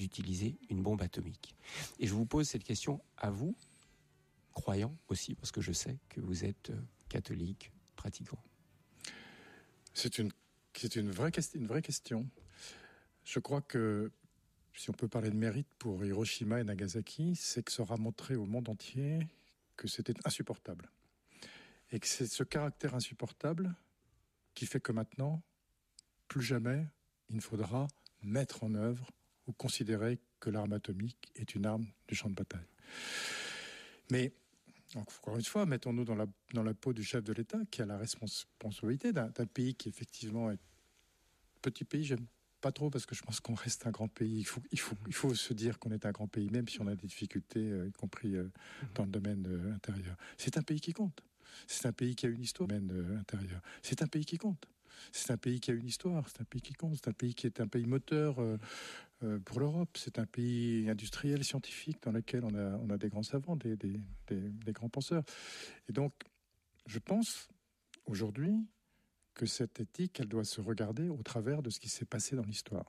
d'utiliser une bombe atomique. Et je vous pose cette question à vous, croyants aussi, parce que je sais que vous êtes catholique, pratiquant. C'est une vraie question. Je crois que si on peut parler de mérite pour Hiroshima et Nagasaki, c'est que ça aura montré au monde entier que c'était insupportable. Et que c'est ce caractère insupportable qui fait que maintenant, plus jamais, il ne faudra mettre en œuvre ou considérer que l'arme atomique est une arme du champ de bataille. Mais, encore une fois, mettons-nous dans la peau du chef de l'État qui a la responsabilité d'un pays qui effectivement est petit pays. J'aime pas trop parce que je pense qu'on reste un grand pays. Il faut se dire qu'on est un grand pays, même si on a des difficultés, y compris dans le domaine intérieur. C'est un pays qui compte. C'est un pays qui a une histoire intérieure. C'est un pays qui compte. C'est un pays qui a une histoire. C'est un pays qui compte. C'est un pays qui est un pays moteur pour l'Europe. C'est un pays industriel, scientifique, dans lequel on a des grands savants, des grands penseurs. Et donc, je pense aujourd'hui que cette éthique, elle doit se regarder au travers de ce qui s'est passé dans l'histoire.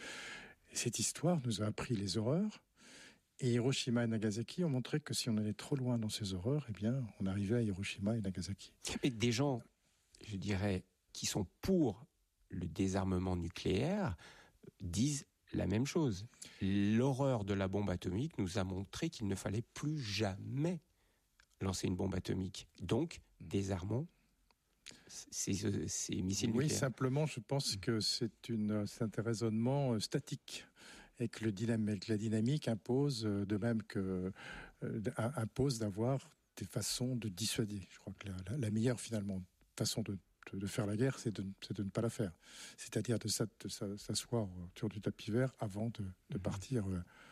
Et cette histoire nous a appris les horreurs. Et Hiroshima et Nagasaki ont montré que si on allait trop loin dans ces horreurs, eh bien, on arrivait à Hiroshima et Nagasaki. Mais des gens, je dirais, qui sont pour le désarmement nucléaire, disent la même chose. L'horreur de la bombe atomique nous a montré qu'il ne fallait plus jamais lancer une bombe atomique. Donc, désarmons ces missiles nucléaires. Oui, simplement, je pense que c'est un raisonnement statique et que la dynamique impose, de même que impose d'avoir des façons de dissuader. Je crois que la meilleure, finalement, façon de faire la guerre, c'est de ne pas la faire. C'est-à-dire de s'asseoir autour du tapis vert avant de partir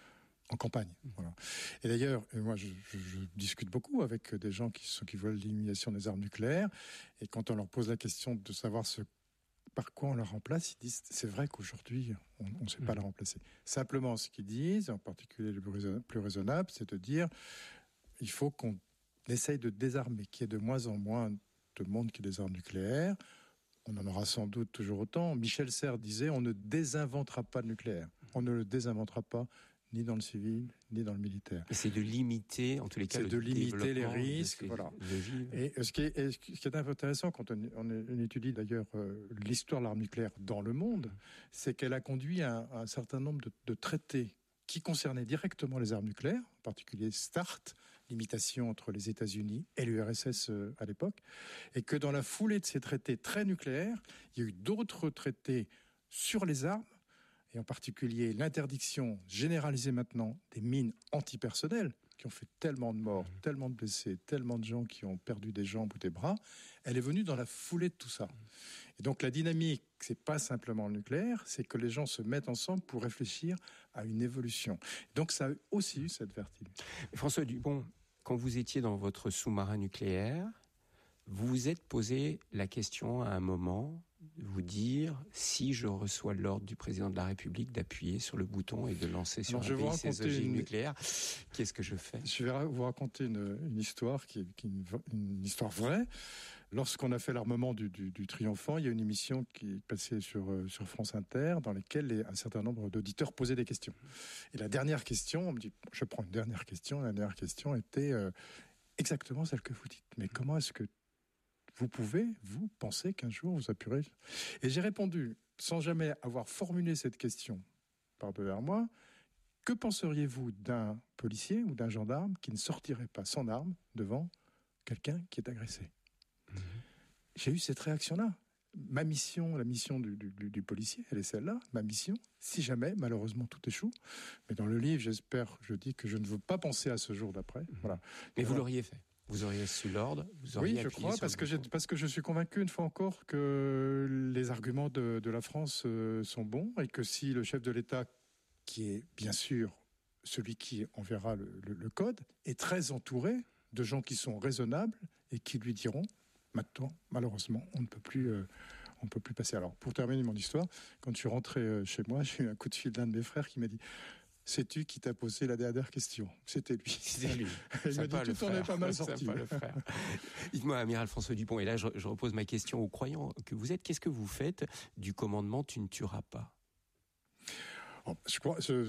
en campagne. Voilà. Et d'ailleurs, moi, je discute beaucoup avec des gens qui veulent l'élimination des armes nucléaires, et quand on leur pose la question de savoir par quoi on la remplace, ils disent c'est vrai qu'aujourd'hui, on ne sait pas la remplacer. Simplement, ce qu'ils disent, en particulier le plus raisonnable, c'est de dire il faut qu'on essaye de désarmer, qu'il y ait de moins en moins de monde qui ait des armes nucléaires. On en aura sans doute toujours autant. Michel Serres disait on ne désinventera pas le nucléaire. On ne le désinventera pas ni dans le civil, ni dans le militaire. Et c'est de limiter, en tous les cas, c'est de limiter les risques, voilà. Et ce qui est intéressant quand on étudie d'ailleurs l'histoire de l'arme nucléaire dans le monde, c'est qu'elle a conduit à un certain nombre de traités qui concernaient directement les armes nucléaires, en particulier START, limitation entre les États-Unis et l'URSS à l'époque, et que dans la foulée de ces traités très nucléaires, il y a eu d'autres traités sur les armes, et en particulier l'interdiction généralisée maintenant des mines antipersonnelles, qui ont fait tellement de morts, tellement de blessés, tellement de gens qui ont perdu des jambes ou des bras, elle est venue dans la foulée de tout ça. Et donc la dynamique, c'est pas simplement le nucléaire, c'est que les gens se mettent ensemble pour réfléchir à une évolution. Donc ça a aussi eu cette vertu. François Dupont, quand vous étiez dans votre sous-marin nucléaire, vous vous êtes posé la question à un moment de vous dire si je reçois l'ordre du président de la République d'appuyer sur le bouton et de lancer sur un pays ses ogives nucléaires, qu'est-ce que je fais ? Je vais vous raconter une histoire qui est une histoire vraie. Lorsqu'on a fait l'armement du Triomphant, il y a une émission qui est passée sur France Inter dans laquelle un certain nombre d'auditeurs posaient des questions. Et la dernière question, on me dit, je prends une dernière question, la dernière question était exactement celle que vous dites. Mais comment est-ce que vous pensez qu'un jour vous appuierez ? Et j'ai répondu, sans jamais avoir formulé cette question par-devers moi, que penseriez-vous d'un policier ou d'un gendarme qui ne sortirait pas son arme devant quelqu'un qui est agressé ? J'ai eu cette réaction-là. Ma mission, la mission du policier, elle est celle-là, ma mission, si jamais, malheureusement, tout échoue. Mais dans le livre, je dis que je ne veux pas penser à ce jour d'après. Voilà. Mais vous l'auriez fait ? Vous auriez su l'ordre, vous auriez appuyé. Oui, je crois, parce que je suis convaincu, une fois encore, que les arguments de la France sont bons, et que si le chef de l'État, qui est bien sûr celui qui enverra le code, est très entouré de gens qui sont raisonnables et qui lui diront maintenant, malheureusement, on ne peut plus passer. Alors, pour terminer mon histoire, quand je suis rentré chez moi, j'ai eu un coup de fil d'un de mes frères qui m'a dit sais-tu qui t'a posé la dernière question ? C'était lui. C'était lui. Il m'a dit, tu t'en es pas mal sorti. Pas le frère. Dites-moi, amiral François Dupont, et là je repose ma question aux croyants que vous êtes. Qu'est-ce que vous faites du commandement « Tu ne tueras pas » ? Je crois,